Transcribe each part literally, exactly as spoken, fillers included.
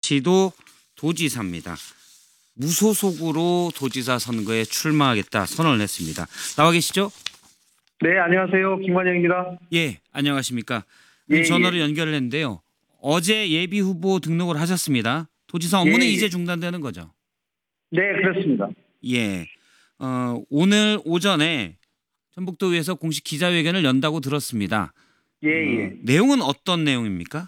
서울시도 도지사입니다. 무소속으로 도지사 선거에 출마하겠다 선언을 했습니다. 나와 계시죠? 네, 안녕하세요. 김관영입니다. 예, 안녕하십니까. 예, 전화로 예. 연결을 했는데요. 어제 예비 후보 등록을 하셨습니다. 도지사 업무는 예, 예. 이제 중단되는 거죠? 네, 그렇습니다. 예. 어, 오늘 오전에 전북도의회에서 공식 기자회견을 연다고 들었습니다. 예, 예. 어, 내용은 어떤 내용입니까?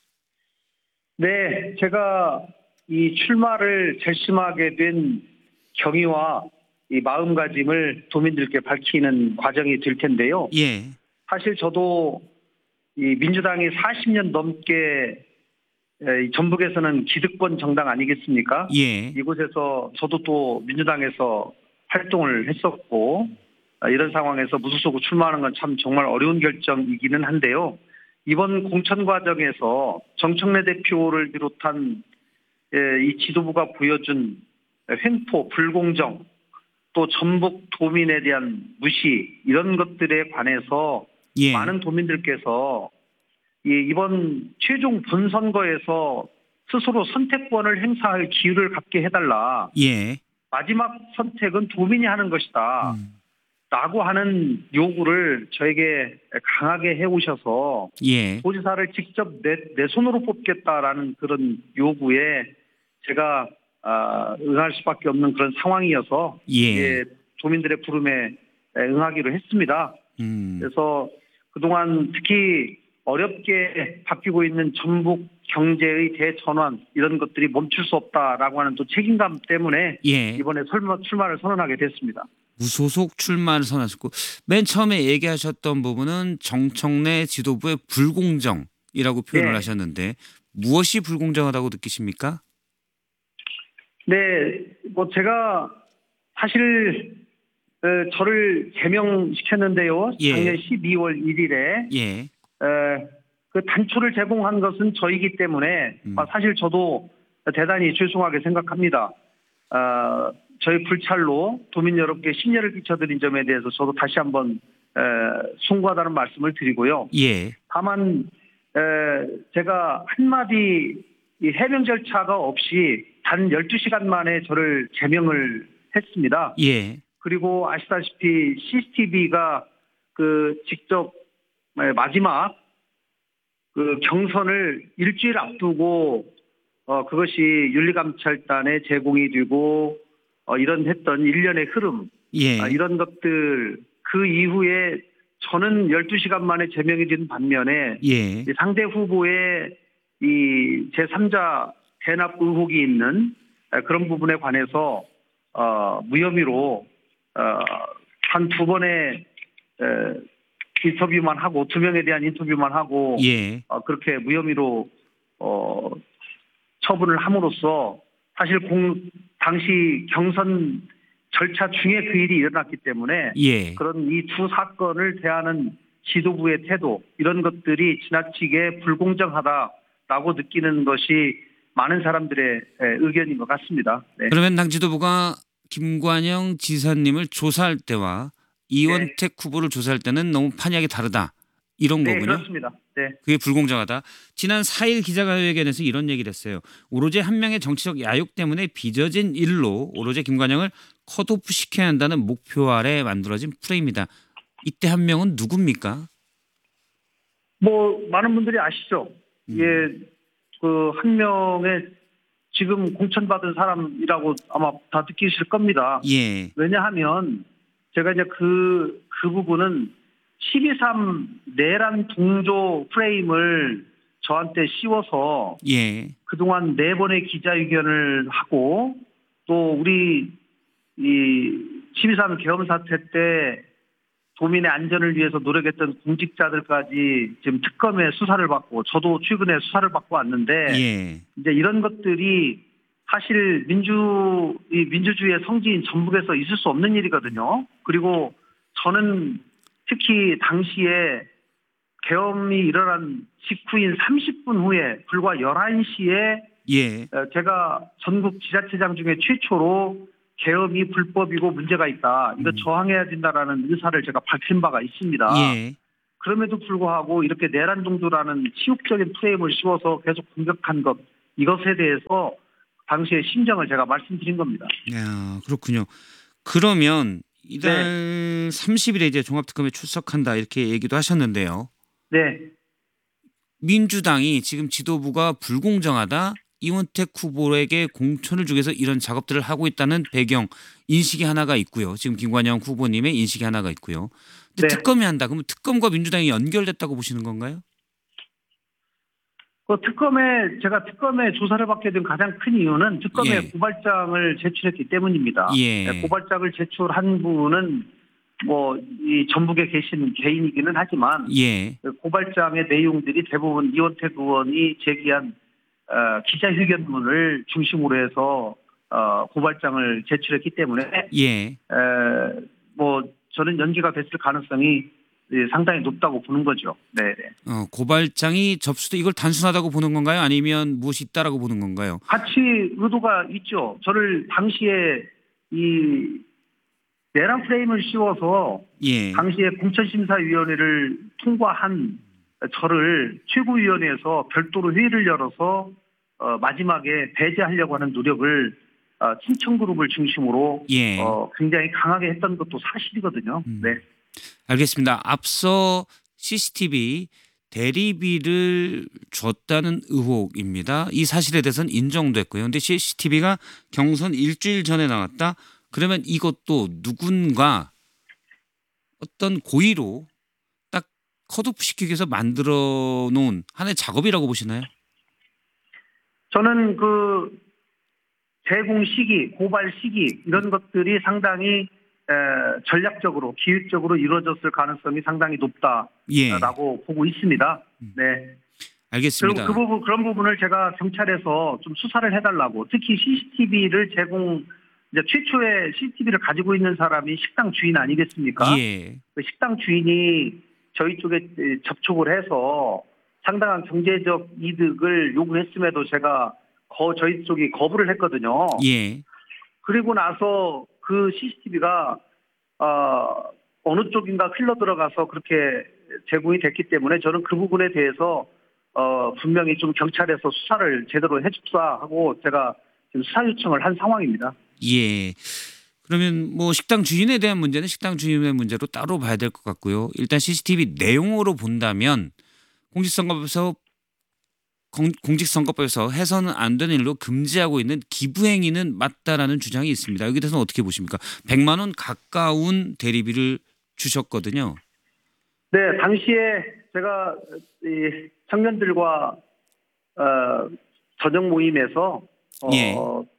네, 제가 이 출마를 결심하게 된 경위와 이 마음가짐을 도민들께 밝히는 과정이 될 텐데요. 예. 사실 저도 이 민주당이 사십 년 넘게 이 전북에서는 기득권 정당 아니겠습니까? 예. 이곳에서 저도 또 민주당에서 활동을 했었고 이런 상황에서 무소속으로 출마하는 건 참 정말 어려운 결정이기는 한데요. 이번 공천 과정에서 정청래 대표를 비롯한 이 지도부가 보여준 횡포, 불공정, 또 전북 도민에 대한 무시 이런 것들에 관해서 예. 많은 도민들께서 이번 최종 본선거에서 스스로 선택권을 행사할 기회를 갖게 해달라. 예. 마지막 선택은 도민이 하는 것이다. 음. 라고 하는 요구를 저에게 강하게 해오셔서 예. 도지사를 직접 내, 내 손으로 뽑겠다라는 그런 요구에 제가 아, 응할 수밖에 없는 그런 상황이어서 예. 예, 도민들의 부름에 응하기로 했습니다. 음. 그래서 그동안 특히 어렵게 바뀌고 있는 전북 경제의 대전환 이런 것들이 멈출 수 없다라고 하는 또 책임감 때문에 예. 이번에 출마, 출마를 선언하게 됐습니다. 무소속 출마를 선언하셨고 맨 처음에 얘기하셨던 부분은 정청래 지도부의 불공정이라고 표현을 네. 하셨는데 무엇이 불공정하다고 느끼십니까? 네, 뭐 제가 사실 어, 저를 제명시켰는데요. 예. 작년 십이월 일일에 예. 에, 그 단초를 제공한 것은 저이기 때문에 음. 사실 저도 대단히 죄송하게 생각합니다. 어, 저희 불찰로 도민 여러분께 심려를 끼쳐드린 점에 대해서 저도 다시 한번 에, 송구하다는 말씀을 드리고요. 예. 다만 에, 제가 한마디 이 해명 절차가 없이 단 열두 시간 만에 저를 제명을 했습니다. 예. 그리고 아시다시피 씨씨티비가 그 직접 마지막 그 경선을 일주일 앞두고 어 그것이 윤리감찰단에 제공이 되고 어 이런 했던 일련의 흐름 예. 아, 이런 것들 그 이후에 저는 열두 시간 만에 제명이 된 반면에 예. 상대 후보의 이 제삼자 대납 의혹이 있는 그런 부분에 관해서 어, 무혐의로 어, 한 두 번의 에, 인터뷰만 하고 두 명에 대한 인터뷰만 하고 예. 어, 그렇게 무혐의로 어, 처분을 함으로써 사실 공, 당시 경선 절차 중에 그 일이 일어났기 때문에 예. 그런 이 두 사건을 대하는 지도부의 태도 이런 것들이 지나치게 불공정하다라고 느끼는 것이 많은 사람들의 의견인 것 같습니다. 네. 그러면 당 지도부가 김관영 지사님을 조사할 때와 이원택 네. 후보를 조사할 때는 너무 판이하게 다르다. 이런 네, 거군요. 그렇습니다. 네. 그게 불공정하다. 지난 사 일 기자회견에서 이런 얘기를 했어요. 오로지 한 명의 정치적 야욕 때문에 빚어진 일로 오로지 김관영을 컷오프 시켜야 한다는 목표 아래 만들어진 프레임이다. 이때 한 명은 누굽니까? 뭐 많은 분들이 아시죠. 음. 예, 그 한 명의 지금 공천받은 사람이라고 아마 다 느끼실 겁니다. 예. 왜냐하면 제가 이제 그, 그 부분은 십이삼 내란 동조 프레임을 저한테 씌워서 예. 그동안 네 번의 기자회견을 하고 또 우리 이 십이삼 계엄 사태 때 도민의 안전을 위해서 노력했던 공직자들까지 지금 특검에 수사를 받고 저도 최근에 수사를 받고 왔는데 예. 이제 이런 것들이 사실 민주 이 민주주의의 성지인 전북에서 있을 수 없는 일이거든요. 그리고 저는 특히 당시에 계엄이 일어난 직후인 삼십 분 후에 불과 열한 시에 예. 제가 전국 지자체장 중에 최초로 계엄이 불법이고 문제가 있다. 이거 음. 저항해야 된다라는 의사를 제가 밝힌 바가 있습니다. 예. 그럼에도 불구하고 이렇게 내란 동조라는 치욕적인 프레임을 씌워서 계속 공격한 것 이것에 대해서 당시의 심정을 제가 말씀드린 겁니다. 야, 그렇군요. 그러면 이달 네. 삼십 일에 이제 종합특검에 출석한다 이렇게 얘기도 하셨는데요. 네. 민주당이 지금 지도부가 불공정하다. 이원택 후보에게 공천을 주기 위해서 이런 작업들을 하고 있다는 배경 인식이 하나가 있고요. 지금 김관영 후보님의 인식이 하나가 있고요. 근데 네. 특검이 한다. 그러면 특검과 민주당이 연결됐다고 보시는 건가요? 그 특검에 제가 특검에 조사를 받게 된 가장 큰 이유는 특검에 예. 고발장을 제출했기 때문입니다. 예. 네, 고발장을 제출한 분은 뭐 이 전북에 계신 개인이기는 하지만 예. 그 고발장의 내용들이 대부분 이원택 의원이 제기한 어, 기자회견문을 중심으로 해서 어, 고발장을 제출했기 때문에 예. 에, 뭐 저는 연기가 됐을 가능성이 예, 상당히 높다고 보는 거죠. 네. 어, 고발장이 접수돼 이걸 단순하다고 보는 건가요? 아니면 무엇이 있다라고 보는 건가요? 같이 의도가 있죠. 저를 당시에 이 내란 프레임을 씌워서 예. 당시에 공천심사위원회를 통과한 저를 최고위원회에서 별도로 회의를 열어서 어, 마지막에 배제하려고 하는 노력을 어, 친청그룹을 중심으로 예. 어, 굉장히 강하게 했던 것도 사실이거든요. 음. 네. 알겠습니다. 앞서 씨씨티비 대리비를 줬다는 의혹입니다. 이 사실에 대해서는 인정됐고요. 그런데 씨씨티비가 경선 일주일 전에 나왔다. 그러면 이것도 누군가 어떤 고의로 딱 컷오프 시키기 위해서 만들어 놓은 하나의 작업이라고 보시나요? 저는 그 제공 시기, 고발 시기 이런 것들이 상당히 에, 전략적으로 기획적으로 이루어졌을 가능성이 상당히 높다라고 예. 보고 있습니다. 네. 그리고 알겠습니다. 그 부분 그런 부분을 제가 경찰에서 좀 수사를 해달라고 특히 씨씨티비를 제공 이제 최초에 씨씨티비를 가지고 있는 사람이 식당 주인 아니겠습니까? 예. 그 식당 주인이 저희 쪽에 접촉을 해서 상당한 경제적 이득을 요구했음에도 제가 거, 저희 쪽이 거부를 했거든요. 예. 그리고 나서 그 씨씨티비가 어, 어느 쪽인가 흘러 들어가서 그렇게 제공이 됐기 때문에 저는 그 부분에 대해서 어, 분명히 좀 경찰에서 수사를 제대로 해줍사 하고 제가 지금 수사 요청을 한 상황입니다. 예. 그러면 뭐 식당 주인에 대한 문제는 식당 주인의 문제로 따로 봐야 될 것 같고요. 일단 씨씨티비 내용으로 본다면 공직선거법에서 공, 공직선거법에서 해서는 안 되는 일로 금지하고 있는 기부행위는 맞다라는 주장이 있습니다. 여기 대해서는 어떻게 보십니까? 백만 원 가까운 대리비를 주셨거든요. 네, 당시에 제가 이 청년들과 어, 저녁 모임에서 어, 예.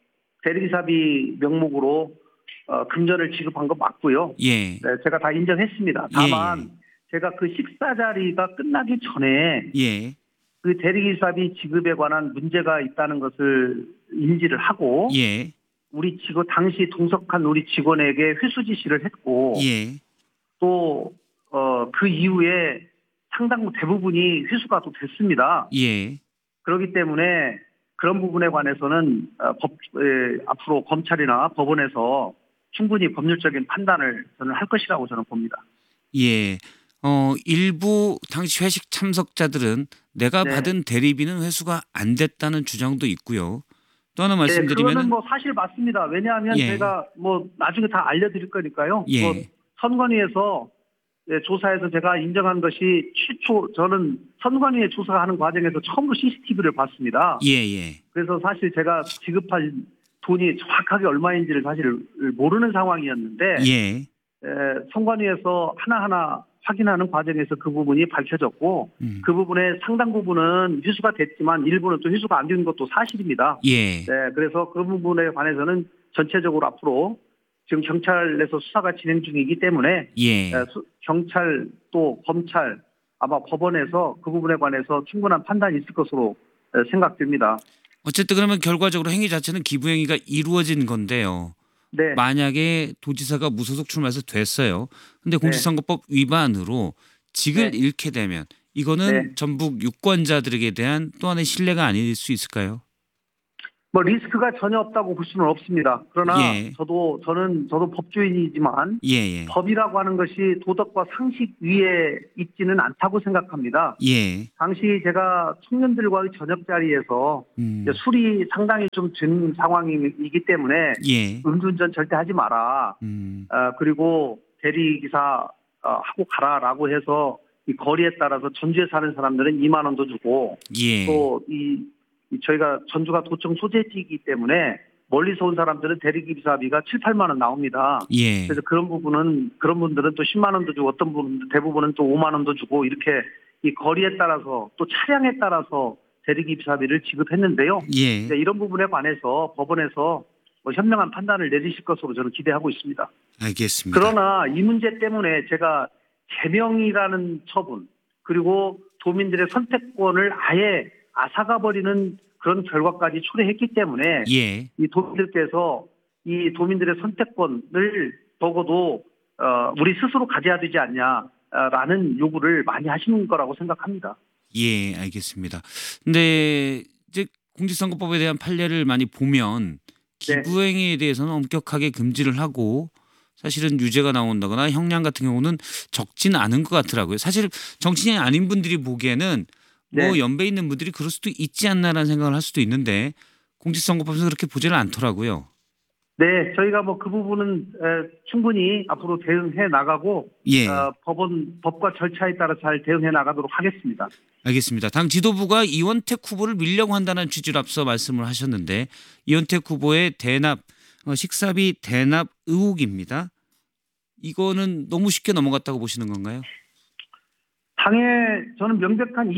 대리기사비 명목으로 어, 금전을 지급한 거 맞고요. 예. 네, 제가 다 인정했습니다. 다만 예. 제가 그 식사 자리가 끝나기 전에 예. 그 대리기사비 지급에 관한 문제가 있다는 것을 인지를 하고 예. 우리 직원 당시 동석한 우리 직원에게 회수 지시를 했고 예. 또 어, 그 이후에 상당 대부분이 회수가 또 됐습니다. 예. 그렇기 때문에 그런 부분에 관해서는 어, 법 에, 앞으로 검찰이나 법원에서 충분히 법률적인 판단을 저는 할 것이라고 저는 봅니다. 예. 어, 일부 당시 회식 참석자들은 내가 네. 받은 대리비는 회수가 안 됐다는 주장도 있고요. 또 하나 네, 그거는 말씀드리면은 뭐 사실 맞습니다. 왜냐하면 예. 제가 뭐 나중에 다 알려드릴 거니까요. 예. 뭐 선관위에서 예, 조사해서 제가 인정한 것이 최초 저는 선관위에 조사하는 과정에서 처음으로 씨씨티비를 봤습니다. 예, 예. 그래서 사실 제가 지급한 돈이 정확하게 얼마인지를 사실 모르는 상황이었는데 예. 에, 선관위에서 하나하나 확인하는 과정에서 그 부분이 밝혀졌고 음. 그 부분에 상당 부분은 회수가 됐지만 일부는 또 회수가 안 된 것도 사실입니다. 예. 네, 그래서 그 부분에 관해서는 전체적으로 앞으로 지금 경찰에서 수사가 진행 중이기 때문에 예. 에, 수, 경찰 또 검찰 아마 법원에서 그 부분에 관해서 충분한 판단이 있을 것으로 에, 생각됩니다. 어쨌든 그러면 결과적으로 행위 자체는 기부행위가 이루어진 건데요. 네, 만약에 도지사가 무소속 출마해서 됐어요. 근데 공직선거법 위반으로 직을 네. 잃게 되면 이거는 네. 전북 유권자들에게 대한 또 하나의 신뢰가 아닐 수 있을까요? 뭐 리스크가 전혀 없다고 볼 수는 없습니다. 그러나 예. 저도 저는 저도 법조인이지만 예, 예. 법이라고 하는 것이 도덕과 상식 위에 있지는 않다고 생각합니다. 예. 당시 제가 청년들과의 저녁 자리에서 음. 이제 술이 상당히 좀 든 상황이기 때문에 예. 음주운전 절대 하지 마라. 음. 어, 그리고 대리기사 어, 하고 가라라고 해서 이 거리에 따라서 전주에 사는 사람들은 이만 원도 주고 예. 또 이 저희가 전주가 도청 소재지이기 때문에 멀리서 온 사람들은 대리기사비가 칠, 팔만 원 나옵니다. 예. 그래서 그런 부분은 그런 분들은 또 십만 원도 주고 어떤 분들 대부분은 또 오만 원도 주고 이렇게 이 거리에 따라서 또 차량에 따라서 대리기사비를 지급했는데요. 예. 이제 이런 부분에 관해서 법원에서 뭐 현명한 판단을 내리실 것으로 저는 기대하고 있습니다. 알겠습니다. 그러나 이 문제 때문에 제가 제명이라는 처분 그리고 도민들의 선택권을 아예 앗아가버리는 그런 결과까지 초래했기 때문에 예. 이 도민들께서 이 도민들의 선택권을 적어도 어, 우리 스스로 가져야 되지 않냐라는 요구를 많이 하시는 거라고 생각합니다. 예, 알겠습니다. 근데 이제 공직선거법에 대한 판례를 많이 보면 네. 기부행위에 대해서는 엄격하게 금지를 하고 사실은 유죄가 나온다거나 형량 같은 경우는 적지는 않은 것 같더라고요. 사실 정치인이 아닌 분들이 보기에는 뭐 네. 연배 있는 분들이 그럴 수도 있지 않나라는 생각을 할 수도 있는데 공직선거법에서 그렇게 보지는 않더라고요. 네, 저희가 뭐 그 부분은 에, 충분히 앞으로 대응해 나가고 예. 어, 법원 법과 절차에 따라 잘 대응해 나가도록 하겠습니다. 알겠습니다. 당 지도부가 이원택 후보를 밀려고 한다는 취지로 앞서 말씀을 하셨는데 이원택 후보의 대납 어, 식사비 대납 의혹입니다. 이거는 너무 쉽게 넘어갔다고 보시는 건가요? 당에 저는 명백한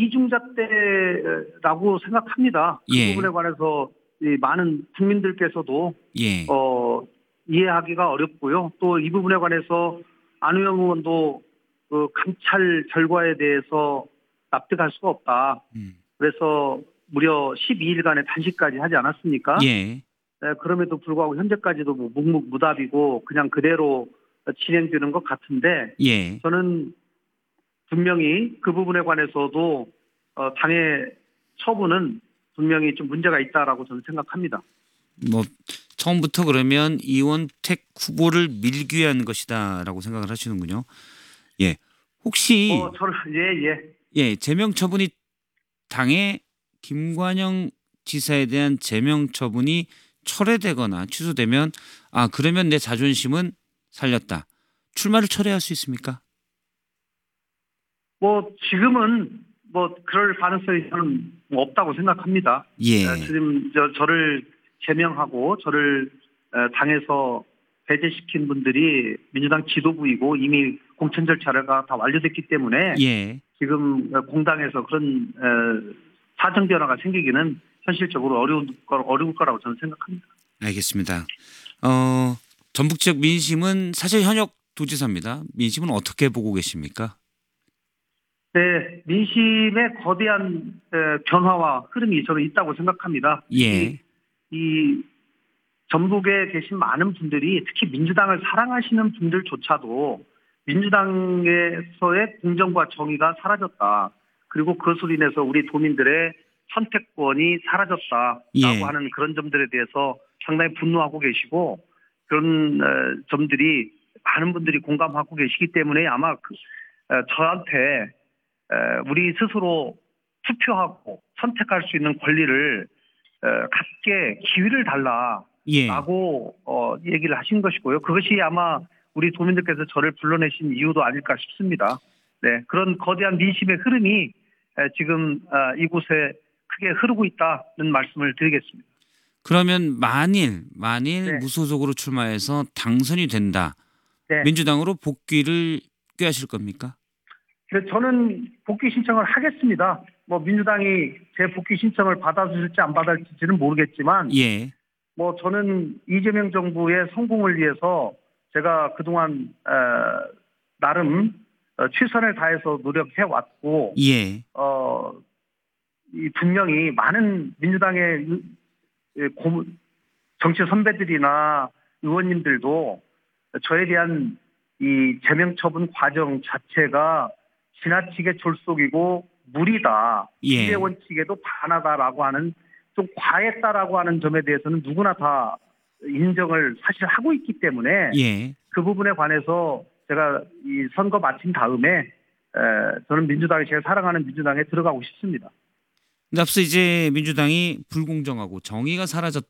이중잣대라고 생각합니다. 그 예. 부분에 관해서 이 많은 국민들께서도 예. 어, 이해하기가 어렵고요. 또 이 부분에 관해서 안우영 의원도 그 감찰 결과에 대해서 납득할 수가 없다. 음. 그래서 무려 십이 일간의 단식까지 하지 않았습니까? 예. 네, 그럼에도 불구하고 현재까지도 뭐 묵묵무답이고 그냥 그대로 진행되는 것 같은데 예. 저는 분명히 그 부분에 관해서도 어, 당의 처분은 분명히 좀 문제가 있다라고 저는 생각합니다. 뭐 처음부터 그러면 이원택 후보를 밀기 위한 것이다라고 생각을 하시는군요. 예. 혹시 어, 저를 예 예. 예, 제명 처분이 당의 김관영 지사에 대한 제명 처분이 철회되거나 취소되면 아 그러면 내 자존심은 살렸다. 출마를 철회할 수 있습니까? 뭐 지금은 뭐 그럴 가능성이 저는 뭐 없다고 생각합니다. 예. 어, 지금 저, 저를 제명하고 저를 어, 당에서 배제시킨 분들이 민주당 지도부이고 이미 공천 절차가 다 완료됐기 때문에 예. 지금 공당에서 그런 어, 사정 변화가 생기기는 현실적으로 어려운 거 어려울 거라고 저는 생각합니다. 알겠습니다. 어, 전북 지역 민심은 사실 현역 도지사입니다. 민심은 어떻게 보고 계십니까? 네, 민심의 거대한 에, 변화와 흐름이 저는 있다고 생각합니다. 예. 이, 이 전북에 계신 많은 분들이 특히 민주당을 사랑하시는 분들조차도 민주당에서의 공정과 정의가 사라졌다. 그리고 그것으로 인해서 우리 도민들의 선택권이 사라졌다라고 예. 하는 그런 점들에 대해서 상당히 분노하고 계시고 그런 어, 점들이 많은 분들이 공감하고 계시기 때문에 아마 그, 어, 저한테 어, 우리 스스로 투표하고 선택할 수 있는 권리를 어, 갖게 기회를 달라. 예. 라고 어, 얘기를 하신 것이고요. 그것이 아마 우리 도민들께서 저를 불러내신 이유도 아닐까 싶습니다. 네, 그런 거대한 민심의 흐름이 에, 지금 어, 이곳에 크게 흐르고 있다는 말씀을 드리겠습니다. 그러면 만일 만일 네. 무소속으로 출마해서 당선이 된다. 네. 민주당으로 복귀를 꾀하실 겁니까? 그래서 저는 복귀 신청을 하겠습니다. 뭐 민주당이 제 복귀 신청을 받아줄지 안 받아줄지는 모르겠지만 예. 뭐 저는 이재명 정부의 성공을 위해서 제가 그동안 어, 나름 어, 최선을 다해서 노력해 왔고 예. 어, 이 분명히 많은 민주당의 고, 정치 선배들이나 의원님들도 저에 대한 이 제명 처분 과정 자체가 지나치게 졸속이고 무리다. 예. 기대 원칙에도 반하다라고 하는 좀 과했다라고 하는 점에 대해서는 누구나 다 인정을 사실 하고 있기 때문에 예. 그 부분에 관해서 제가 이 선거 마친 다음에 에, 저는 민주당이 제가 사랑하는 민주당에 들어가고 싶습니다. 근데 앞서 이제 민주당이 불공정하고 정의가 사라졌다